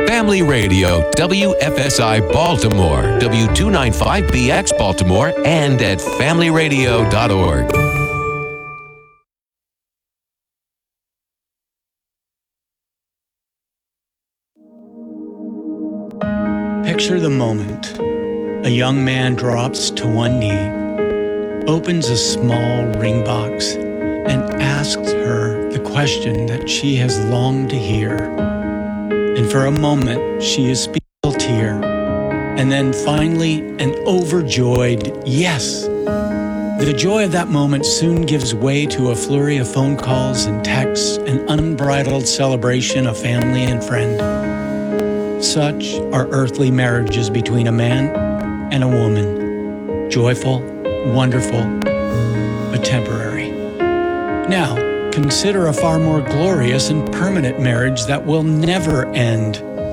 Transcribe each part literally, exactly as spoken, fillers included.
Family Radio, W F S I Baltimore, W two ninety-five B X Baltimore, and at family radio dot org. Picture the moment. A young man drops to one knee, opens a small ring box, and asks her the question that she has longed to hear. And for a moment, she is speaking a tear, and then finally an overjoyed yes. The joy of that moment soon gives way to a flurry of phone calls and texts, an unbridled celebration of family and friend. Such are earthly marriages between a man and a woman, joyful, wonderful, but temporary. Now, consider a far more glorious and permanent marriage that will never end.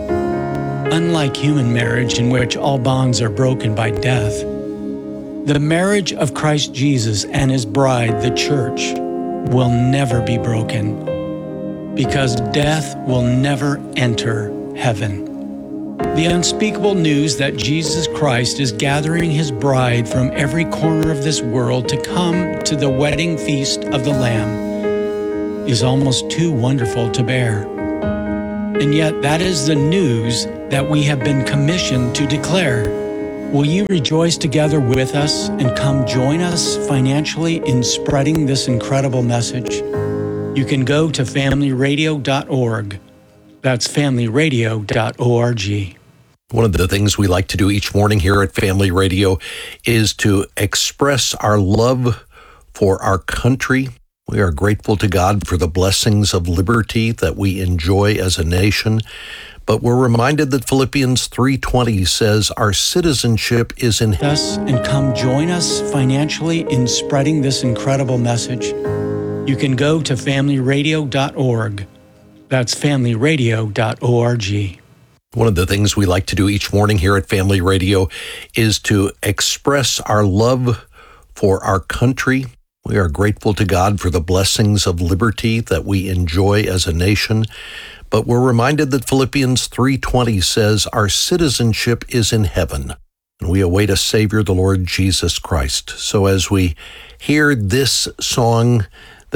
Unlike human marriage, in which all bonds are broken by death, the marriage of Christ Jesus and his bride, the church, will never be broken, because death will never enter heaven. The unspeakable news that Jesus Christ is gathering his bride from every corner of this world to come to the wedding feast of the Lamb is almost too wonderful to bear. And yet that is the news that we have been commissioned to declare. Will you rejoice together with us and come join us financially in spreading this incredible message? You can go to family radio dot org. That's family radio dot org. One of the things we like to do each morning here at Family Radio is to express our love for our country. We are grateful to God for the blessings of liberty that we enjoy as a nation. But we're reminded that Philippians three twenty says our citizenship is in heaven. Us and come join us financially in spreading this incredible message. You can go to family radio dot org. That's family radio dot org. One of the things we like to do each morning here at Family Radio is to express our love for our country. We are grateful to God for the blessings of liberty that we enjoy as a nation. But we're reminded that Philippians three twenty says our citizenship is in heaven, and we await a Savior, the Lord Jesus Christ. So as we hear this song